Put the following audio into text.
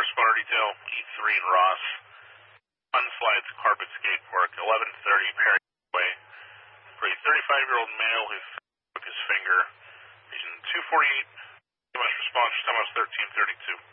responder detail, E3 and Ross. Unslides Carpet Skate Park, 1130 Perry Way. For a 35-year-old male who broke his finger. Region 248. Response, time was 1332.